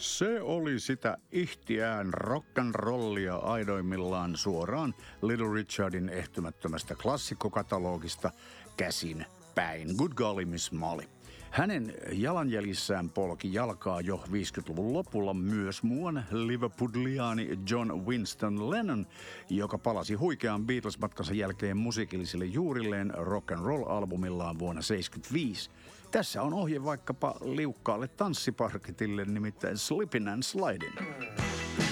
Se oli sitä ihtiään rock'n'rollia aidoimmillaan suoraan Little Richardin ehtymättömästä klassikkokatalogista käsin päin. Good golly, Miss Molly. Hänen jalanjäljissään polki jalkaa jo 50-luvun lopulla myös muuan liverpudliaani John Winston Lennon, joka palasi huikean Beatles-matkansa jälkeen musiikillisille juurilleen rock'n'roll-albumillaan vuonna 1975. Tässä on ohje vaikkapa liukkaalle tanssiparketille, nimittäin Slippin' and Slidin'.